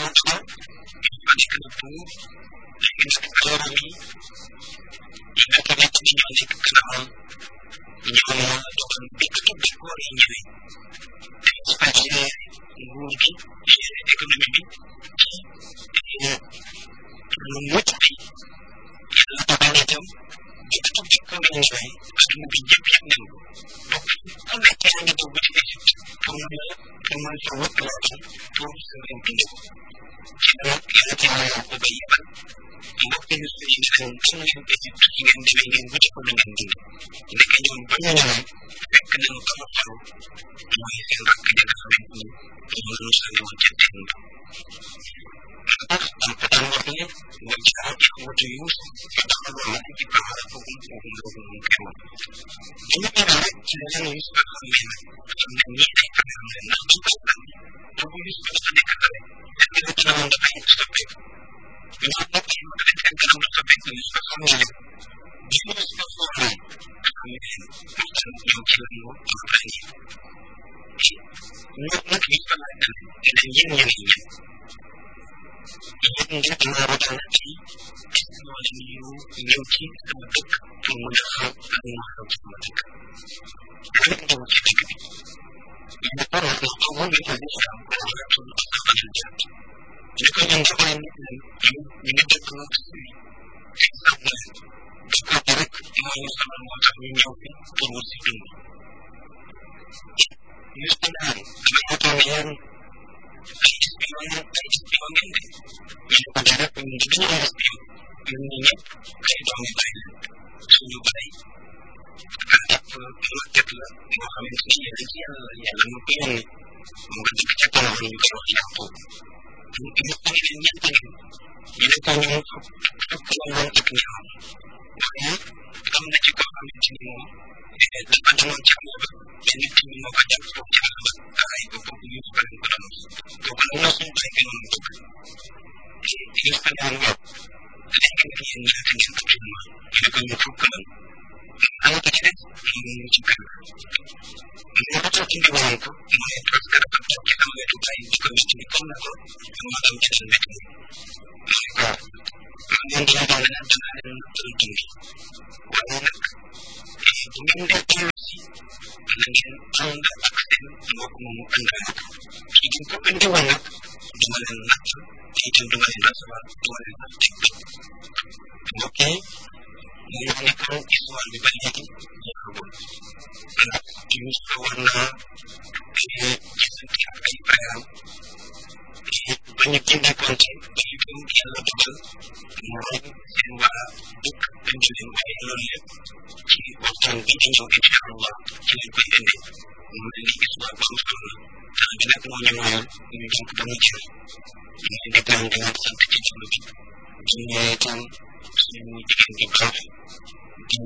contro il Vatican pour léegi nag alors yi nga xamante ni ñoo nekk kanamam ñoo dogal bépp d'accord yi ñëwee dañu gérer nguur gi gérer économie bi ci lu mucc bi yàlla dogal itam bépp d'accord yi ñëwee adduna bi yëpp yëg nañ ko donc ku nekk yaa ngi dugg ci Égypte pour mën fa wut loo am pour sa réew dund ko ci nag yàlla ci yàlla ko ba yebal mbokk ministre yi ne leen dem leen Égypte ci ngeen demee ngeen wuti ko lu ngeen dund ndeke ñoom ba ñu ñëwee fekk nañu ko mu xaru mooy seen rakk ja nga xamante ni moom la ñu sànni woon ca teen ba moo tax am ko daan wax ne wa jaa ixwatu Yuusuf fa daxaluu alayhi fa arafahum wa hum lahu munkiruun bi ñu ñëwee rek ci la leen Yuusuf a xamee nag xam ne ñii ay frère leen ndax bu ko xam boobu Yuusuf dafa nekk xale fekk na kanamam dafay soppeeku ñu xam nag ay mag leen seen kanam dafa soppeeku Yuusuf xam ne leen bi Yuusuf a xoolee xam ne leen pourtant ñoom ci lañu accompagné ñoom nag Yuusuf a laaj leen ne leen yéen ñeneen ñi yéen ngeen dinaa watal ci est-ce que moo leen ñëw ci sama dëkk pour mën a xam lan moo xew ci sama dëkk lan ñëw ci dëkk bi ñu ko wax na awu nga ko ñu am ko wala tul aqal jant ñu ko ñun dafa nit ñu ngi dëkk ci sax na dëkk bi rek moo ñu xamal moo tax ñu ñëw fi pour wut si dund ñu ko naan dama watal ne yéen ay espion ngeen de ñu ko dara ñu dañu ay espion ñun ñi ñëpp ay doomi bàyyi suñu bàyyi ànd ak màgget la moo xamante ni yéen ci yàlla mu ko yónni mu nga dëkk ca kanam ñu koy wax Yaaqub ñu ko leen ñett ngeen ñu ne ko ñun fukk la woon ak ñaar waaye am na ci koo xamante ni moom dafa demoon ca àll ba benn tim moo ko jàpp foofu ci àll ba ay ko foofu ñu ko leen ko doon kooku nag noo suñu bàyyi gënoon bëgg ñu ko daan wax léegi nag yéen ñaata ngeen actuellement ñu ne ko ñu fukk lan ana ko ci des ñu ci kër moo ko toog ci ndiwoon ko mooy parce que dafa toog ci sama wetu bàyyi di ko métti ni comme na ko ma dem ci seen wet mooy ko man dina doon leen danaa leen tël dund waaye nag bu ngeen dee dellu si na ngeen ànd ak seen mbokk moomu àndaale ko kii di ko andi woon nag duma leen natt te itam duma leen recevoir duma leen natt mbokk yi mu nekkoon histoire bi ba léegi jeexagul ndax Yuusuf war naa gisante ak ay frères ba ñu gindeekonte ba itam yàlla dogal mooy seen waa dëkk indi leen waaye loolu lépp ci waxtaan bi di ñëw incha allah ci lañ koy indi mu mel ni histoire bu am solo la temps bi nag moo ñu mayoon ñu jàpp ba mu jeex ñu ngi di gërëm di leen sant ci jublu bi di ñëwee itam suñu jigéen di baax